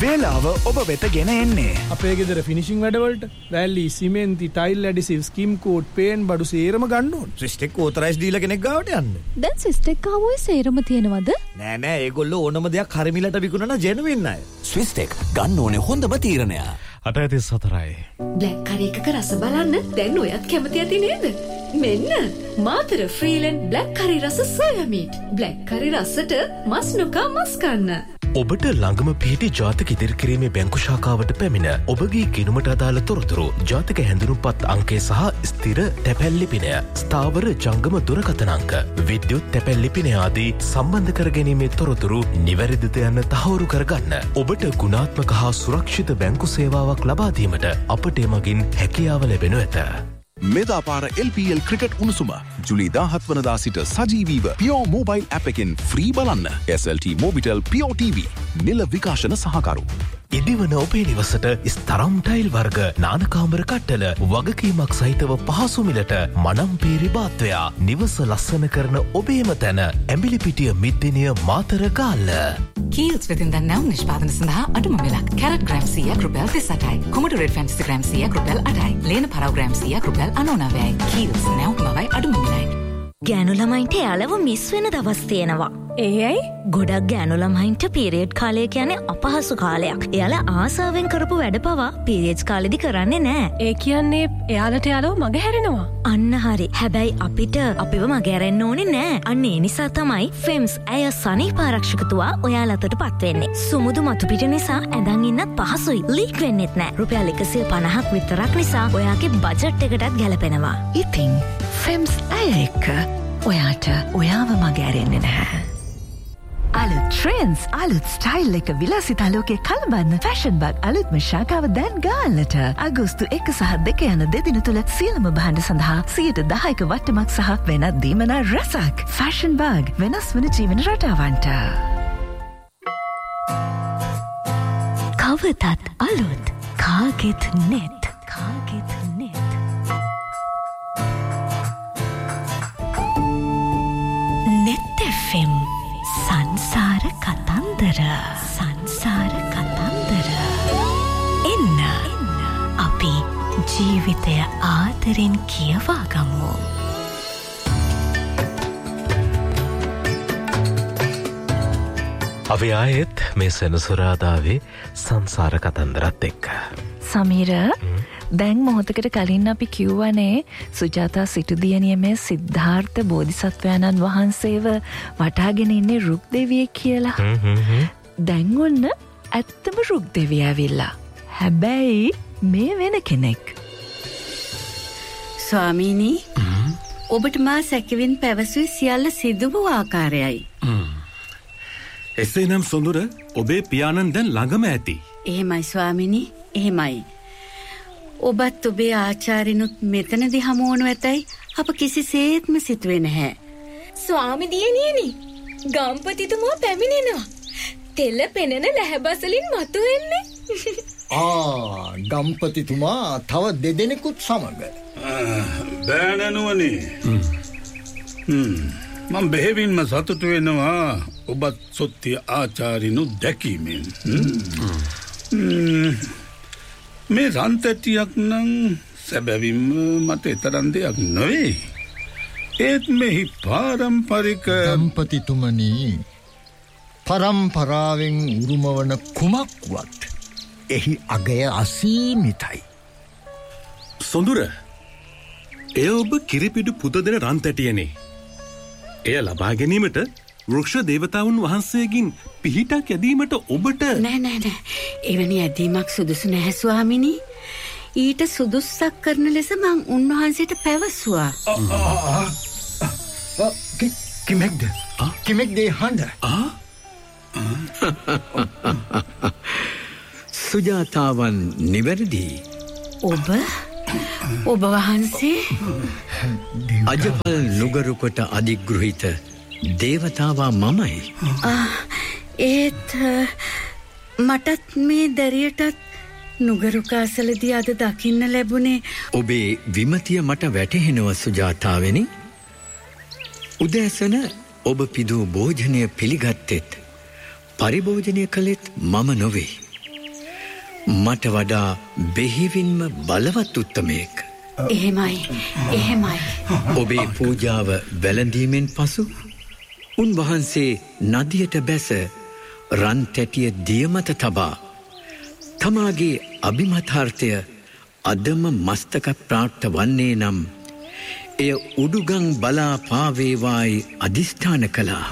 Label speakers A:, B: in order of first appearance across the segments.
A: වේලාව ඔබ වෙත ගෙන එන්නේ.
B: අපේ ගෙදර ෆිනිෂිං වැඩවලට වැලි, සිමෙන්ති, ටයිල් ඇඩිසිව්, ස්කිම් කෝට්, පේන් බඩු සේරම ගන්න ඕන.
C: ස්විස්ටෙක් ඕතරයිස් ඩීලර් කෙනෙක් ගාවට යන්න.
D: දැන් ස්විස්ටෙක් ආවොයි සේරම තියෙනවද?
C: නෑ ඒගොල්ලෝ ඕනම දෙයක් හරිමිලට විකුණන ජෙනුවින් අය.
A: ස්විස්ටෙක් ගන්න ඕනේ හොඳම තීරණය.
E: 8:34.
F: බ්ලැක් කරි එකක රස බලන්න දැන් ඔයත් කැමති ඇති නේද? මෙන්න මාතර ෆ්‍රීලන්ඩ් බ්ලැක් කරි රස සෝයා මීට්. බ්ලැක් කරි රසට මස් නොකා මස් කන්න.
E: ඔබට ළඟම පිහිටි ජාතික ඉදිරිකිරීමේ බැංකු ශාඛාවට පැමිණ ඔබගේ ගිණුමට අදාළ තොරතුරු, ජාතික හැඳුනුම්පත් අංකය සහ ස්ථිර තැපැල් ලිපිනය, ස්ථාවර ජංගම දුරකථන අංක, විද්‍යුත් තැපැල් ලිපිනය ආදී සම්බන්ධ කර ගැනීමේ තොරතුරු නිවැරදිද යන්න තහවුරු කරගන්න. ඔබට ගුණාත්මක හා සුරක්ෂිත බැංකු සේවාවක් ලබා දීමට අපට එමගින් හැකියාව ලැබෙනු ඇත.
G: මෙදාපාර LPL ක්‍රිකට් උණුසුම ජුලි 17 වනදා සිට සජීවීව Pure Mobile app එකෙන් ෆ්‍රී බලන්න. SLT Mobitel Pure TV නිල විකාශන සහකරු.
E: ඉදිවන ඔබේ නිවසට ස්තරම් ටයිල් වර්ග, නානකාමර කට්ටල, වගකීමක් සහිතව පහසු මිලට මනම්පේරි බාත්වයා නිවස ලස්සන කරන ඔබේම තැන ඇඹිලිපිටිය මිද්දිනිය මාතර ගාල්ල.
H: කීල්ස් වෙතින් දැන් නැවුම් නිෂ්පාදන සඳහා අඩුම මිලක්. කැරට් ග්‍රෑම් 100ක් රුපියල් 38යි. කොමඩෝ රෙඩ් ෆැන්ටසි ග්‍රෑම් 100ක් රුපියල් 8යි. ලේන පරව් ග්‍රෑම් 100ක් රුපියල් 99යි. කීල්ස් නැවුම්මවයි අඩුම මිලයි.
I: ගෑනු ළමයින්ට යාලව මිස් වෙන දවස් තියෙනවා.
D: ඒයි
I: ගොඩක් ගෑනු ළමයින්ට පීරියඩ් කාලය කියන්නේ අපහසු කාලයක්. එයාලා ආසාවෙන් කරපු වැඩ පවා පීරියඩ්ස් කාලෙදි කරන්නේ නැහැ.
D: ඒ කියන්නේ එයාලට යාලව මගහැරෙනවා.
I: අන්න හරි. හැබැයි අපිට අපිව මගහැරෙන්න ඕනේ නැහැ. අන්න ඒ නිසා තමයි ෆෙම්ස් ඇය සනීප ආරක්ෂකතුවා ඔයාලටට පත් වෙන්නේ. සුමුදු මතු පිට නිසා ඇඳන් ඉන්නත් පහසුයි. ලීක් වෙන්නෙත් නැහැ. රුපියල් 150ක් විතරක් නිසා ඔයාගේ බජට් එකටත් ගැලපෙනවා.
F: ඉතින් ෆෙම්ස් ඇය එක්ක ඔයාට ඔයාව මගහැරෙන්නේ නැහැ. අලුත් ට්‍රෙන්ඩ්ස්, අලුත් ස්ටයිල් එක විලාසිතා ලෝකේ කලබන්න ෆැෂන් බග් අලුත්ම ශාඛාව දැන් ගාල්ලට. අගෝස්තු 1 සහ 2 යන දෙදින තුල සියලුම භාණ්ඩ සඳහා 10% වට්ටමක් සහ වෙනත් දීමනා රසක්. ෆැෂන් බග් වෙනස් වන ජීවන රටාවන්ට.
I: කවදත් අලුත් කාගෙත් net. කාගෙත් net. net FM සංසාර කතන්දර. සංසාර කතන්දර. එන්න අපි ජීවිතය ආදරෙන් කියවා ගමු.
E: අපි ආයෙත් මේ සෙනසුරාදාවේ සංසාර කතන්දරත් එක්ක.
F: සමීර, දැන් මොහොතකට කලින් අපි කිව්වනේ සුජාතා සිටුදියණිය මේ සිද්ධාර්ථ බෝධිසත්වයන්න් වහන්සේව වටාගෙන ඉන්නේ රුක් දෙවියෙක් කියලා. දැන් ඔන්න ඇත්තම රුක් දෙවිය ඇවිල්ලා. හැබැයි මේ වෙන කෙනෙක්.
J: ස්වාමීනි, ඔබට මා සැකවින් පැවසුවේ සියල්ල සිදු වූ ආකාරයයි.
K: එසේනම් සොඳුර, ඔබේ පියාණන් දැන් ළඟම ඇති.
J: එහෙමයි ස්වාමීනි, එහෙමයි. ඔබත් ඔබේ ආචාරිනුත් මෙතනදි හමුවනු ඇතයි අප කිසිසේත්ම සිතුවේ නැහැ.
L: ස්වාමි දියණියනි, ගම්පතිතුමා පැමිණෙනවා. තෙල පෙනෙන ලැහැබසලින් මතුවෙන්නේ.
M: ගම්පතිතුමා තව දෙදෙනෙකුත් සමග.
N: බෑනනුවනේ. මම බෙහෙවින්ම සතුටු වෙනවා ඔබත් සොත්තිය ආචාරිනු දැකීමෙන්. මේ රන්තැටියක් නම් සැබැවින්ම මට එතරම් දෙයක් නොවේ. ඒත් මෙහි පාරම්පරික
M: ගම්පතිතුමනි, පරම්පරාවෙන් උරුමවන කුමක්වත් එහි අගය අසීමිතයි.
K: සොඳුර, එය ඔබ කිරිපිඩු පුද දෙන රන්තැටියනේ. එය ලබා ගැනීමට වෘක්ෂ දේවතාවුන් වහන්සේගෙන් පිහිටක් යැදීමට ඔබට
J: නෑ. එවැනි ඇදීමක් සුදුසු නැහැ ස්වාමිනි. ඊට සුදුස්සක් කරන ලෙස මං උන්වහන්සේට පැවසුවා.
M: කිමෙක්ද හඬ?
O: සුජාතාවන් නිවැරදි.
J: ඔබ වහන්සේ
O: අජපල් නුගරුකොට අධිග්‍රහිත දේවතාවා මමයි.
J: ඒත් මටත් මේ දැරියටත් නුගරුකාසලදී අද දකින්න ලැබුණේ.
O: ඔබේ විමතිය මට වැටහෙනව සුජාතාවෙනි. උදෑසන ඔබ පිදූ භෝජනය පිළිගත්තෙත් පරිභෝජනය කළෙත් මම නොවේ. මට වඩා බෙහෙවින්ම බලවත් උත්තමයෙක්.
J: එහෙමයි.
O: ඔබේ පූජාව වැළඳීමෙන් පසු උන්වහන්සේ නදියට බැස රන් තැටිය දිය මත තබා තමාගේ අභිමතාර්ථය අදම මස්තක ප්‍රාර්ථ වන්නේ නම් එය උඩුගං බලා පාවේවායි අධිෂ්ඨාන කළා.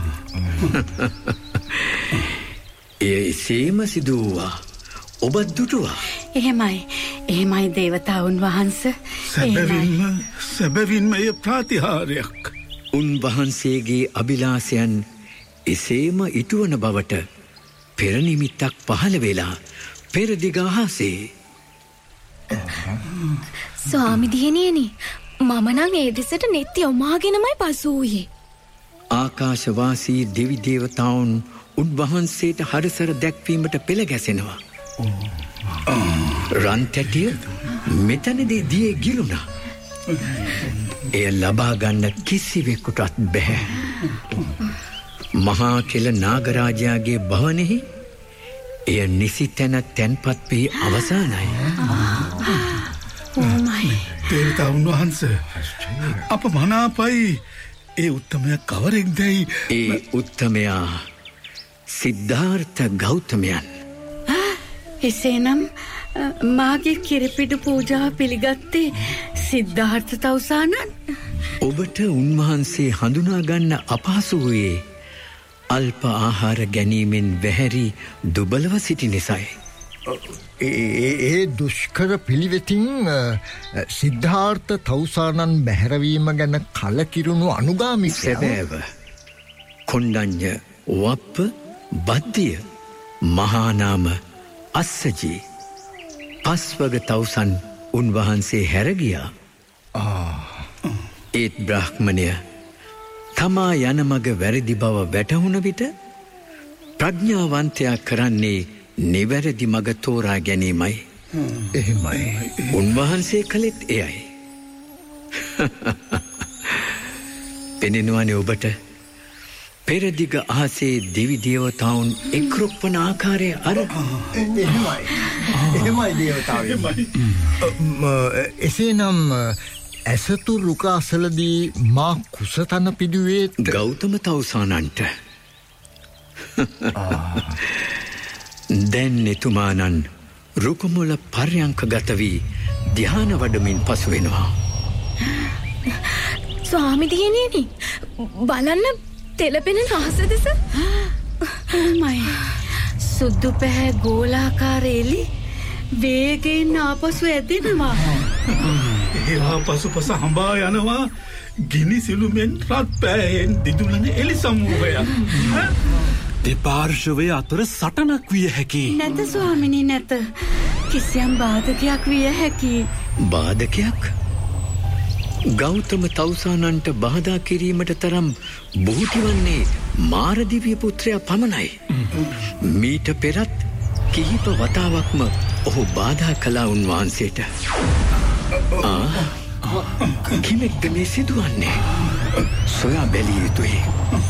O: එය එසේම සිදු වූවා. ඔබත් දුටුවා.
J: එහෙමයි දේවතාවුන් වහන්සේ.
N: සැබවින්ම එය ප්‍රාතිහාරයක්.
O: උන්වහන්සේගේ අභිලාෂයන් එසේම ඉටුවන බවට පෙරනිමිත්තක් පහළ වෙලා පෙරදිගාහසේ.
L: ස්වාමිදියණියනි, මම නම් ඒ දෙසට නෙත්ති ඔමාගෙනමයි පසු වූයේ.
O: ආකාශවාසී දෙවි දේවතාවුන් උන්වහන්සේට හරිසර දැක්වීමට පෙළ ගැසෙනවා. රන් තැටිය මෙතනදී දියේ ගිලුණා. එය ලබා ගන්න කිසිවෙකුටත් බැහැ. මහා කෙල නාගරාජයාගේ භවනෙහි එය නිසි තැන තැන්පත් වී අවසානයි.
N: දේවතාවුන් වහන්සේ, අප මනාපයි ඒ උත්තමයා කවරෙක්දැයි.
O: ඒ උත්තමයා සිද්ධාර්ථ ගෞතමයන්.
J: එසේනම් මාගේ කිරිපිඩු පූජා පිළිගත්තේ සිද්ධාර්ථ තවුසානන්.
O: ඔබට උන්වහන්සේ හඳුනාගන්න අපහසු වූයේ අල්ප ආහාර ගැනීමෙන් වැහැරි දුබලව සිටි නිසයි.
M: ඒ දුෂ්කර පිළිවෙතින් සිද්ධාර්ථ තවුසානන් බැහැරවීම ගැන කලකිරුණු අනුගාමිකයෝ
O: සැබෑව. කොණ්ඩඤ්ඤ වප්ප බද්දිය මහානාම අස්සජී පස්වග තවුසන් උන්වහන්සේ හැරගියා. ඒත් බ්‍රාහ්මණය තමා යන මග වැරදි බව වැටහුණ විට ප්‍රඥාවන්තයා කරන්නේ නිවැරදි මග තෝරා ගැනීමයි.
M: එහෙමයි.
O: උන්වහන්සේ කළෙත් එයයි. පෙනෙනවනේ ඔබට පෙරදිග අහසේ දෙවි දේවතාවුන් එක්රොක්වන ආකාරය අර.
M: එහෙමයි දේවතාවෝ. එසේනම් ඇසතු රුක අසලදී මා කුසතන පිදුවේ
O: ගෞතම තවුසානන්ට. දැන් එතුමානන් රුකමුල පර්යංක ගත වී ධ්‍යාන වඩමින් පසු වෙනවා.
L: ස්වාමිදියණියනි, බලන්න තෙලපෙන රහස දෙස.
J: සුදු පැහැ ගෝලාකාර එලි වේගයෙන් ආපසු ඇදෙනවා.
N: ඒවා පසුපස හඹා යනවා ගිනි සිලුමෙන් රත් පෑයෙන් දිදුලන එලි සමූහයක්.
A: දෙපාර්ශවය අතර සටනක් විය හැකි.
J: නැත ස්වාමිනී, නැත. කිසියම් බාධකයක් විය හැකි.
O: බාධකයක්? ගෞතම තවුසානන්ට බාධා කිරීමට තරම් බුහුටි වන්නේ මාරදිව්‍ය පුත්‍රයා පමණයි. මීට පෙරත් කිහිප වතාවක්ම ඔහු බාධා කළා උන්වහන්සේට. කිමෙක්ද මේ සිදුවන්නේ? සොයා බැලිය යුතුයි.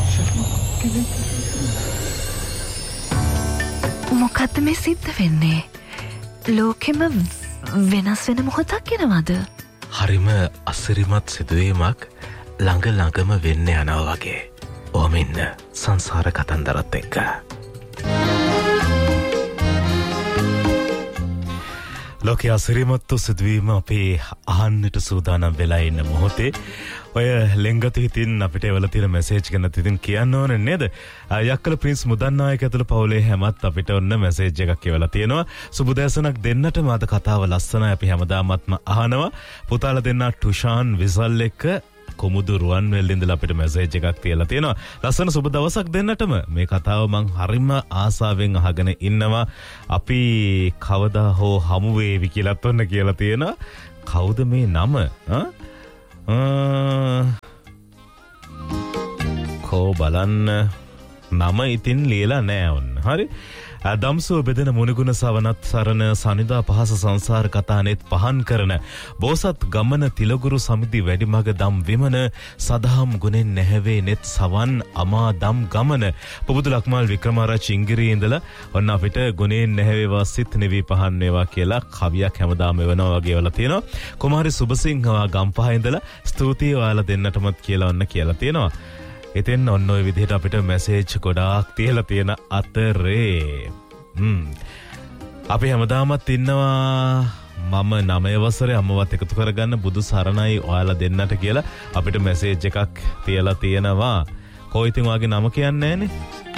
F: මොකද්ද මේ සිද්ධ වෙන්නේ? ලෝකෙම වෙනස් වෙන මොහොතක් එනවද?
E: හරිම අසිරිමත් සිදුවීමක් ළඟම වෙන්න යනවා වගේ. ඔහම ඉන්න සංසාර කතන්දරත් එක්ක. ලෝක අසිරිමත්තු සිදුවීම අපේ අහන්නට සූදානම් වෙලා ඉන්න මොහොතේ ඔය ලෙංගතු හිතින් අපිට එවල තියෙන මැසේජ් ගැන ඉතින් කියන්න ඕනේ නේද? යක්කල ප්‍රින්ස් මුදන්නායක ඇතුළු පවුලේ හැමත් අපිට ඔන්න මැසේජ් එකක් එවලා තියෙනවා. සුබදෑසනක් දෙන්නටම අද කතාව ලස්සනයි. අපි හැමදාමත්ම අහනවා. පුතාලා දෙන්නා ටුෂාන් විසල් එක්ක කොමුදු රුවන්වැල්ලේ ඉඳලා අපිට මැසේජ් එකක් තියලා තියෙනවා. ලස්සන සුබ දවසක් දෙන්නටම. මේ කතාව මං හරිම ආසාවෙන් අහගෙන ඉන්නවා. අපි කවදා හෝ හමු වේවි කියලාත් ඔන්න කියලා තියෙනවා. කවුද මේ නම? කෝ බලන්න.
P: නම ඉතින් ලියලා නෑ ඔන්න. හරි. දම්සෝ බෙදෙන මුණුගුණ සවනත් සරණ සනිදා පහස සංසාර කතානෙත් පහන් කරන බෝසත් ගමන තිලගුරු සමිති වැඩිමග දම් විමන සදහම් ගුණෙන් නැහැවේ නෙත් සවන් අමා දම් ගමන පුබුදු ලක්මාල් වික්‍රමාරච්චි ඉංගිරියේ ඉඳලා ඔන්න අපිට ගුණෙන් නැහැවේවා සිත් නෙවි පහන් වේවා කියලා කවියක් හැමදාම වෙනවා වගේ වල තියෙනවා. කුමාරි සුබසිංහ ගම්පහ ඉඳලා ස්තුතියි ඔයාලා දෙන්නටමත් කියලා ඔන්න කියලා තියෙනවා. ඉතින් ඔන්න ඔය විදිහට අපිට මැසේජ් ගොඩාක් තියලා තියෙන අතරේ අපි හැමදාමත් ඉන්නවා මම 9 වසරේ අම්මවත් එකතු කරගන්න බුදු සරණයි ඔයාලා දෙන්නට කියලා අපිට මැසේජ් එකක් තියලා තියෙනවා. කොහොම ඉතින් ඔයාගේ නම කියන්නේ නැහනේ.